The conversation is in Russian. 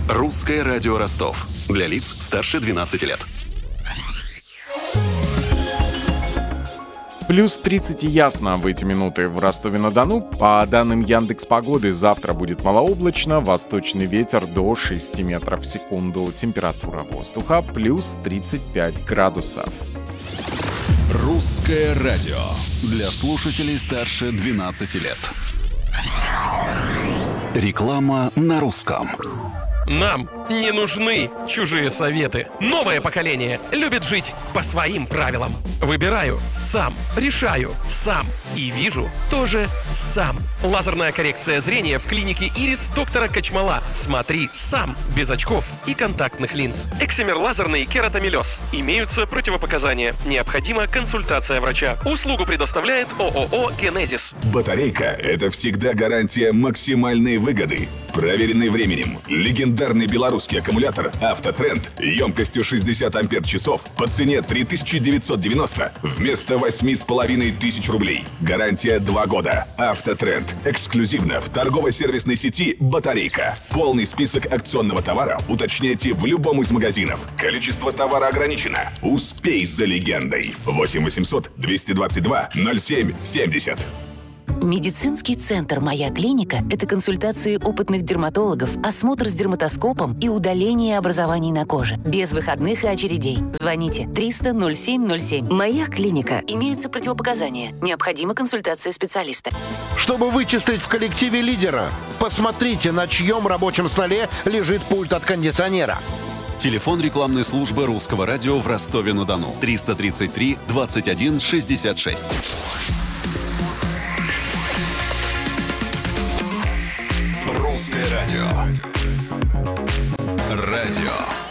Русское радио Ростов. Для лиц старше 12 лет. Плюс 30 и ясно в эти минуты в Ростове-на-Дону. По данным Яндекс.Погоды, завтра будет малооблачно, восточный ветер до 6 метров в секунду. Температура воздуха плюс 35 градусов. Русское радио. Для слушателей старше 12 лет. Реклама на русском. Нам не нужны чужие советы. Новое поколение любит жить по своим правилам. Выбираю сам, решаю сам и вижу тоже сам. Лазерная коррекция зрения в клинике Ирис доктора Качмала. Смотри сам, без очков и контактных линз. Эксимер лазерный кератомелез. Имеются противопоказания. Необходима консультация врача. Услугу предоставляет ООО «Генезис». Батарейка – это всегда гарантия максимальной выгоды. Проверенный временем. Легендарный белорусский аккумулятор «Автотренд» емкостью 60 ампер-часов по цене 3990 вместо 8500 рублей. Гарантия 2 года. «Автотренд». Эксклюзивно в торгово-сервисной сети «Батарейка». Полный список акционного товара уточняйте в любом из магазинов. Количество товара ограничено. Успей за легендой. 8 800 222 07 70. Медицинский центр «Моя клиника» — это консультации опытных дерматологов, осмотр с дерматоскопом и удаление образований на коже. Без выходных и очередей. Звоните 300 07 07. «Моя клиника». Имеются противопоказания. Необходима консультация специалиста. Чтобы вычислить в коллективе лидера, посмотрите, на чьем рабочем столе лежит пульт от кондиционера. Телефон рекламной службы Русского радио в Ростове-на-Дону. 333 21 66. Русское радио. Радио